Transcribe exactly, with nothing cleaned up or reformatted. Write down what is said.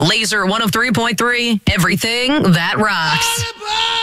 Laser one oh three point three, everything that rocks.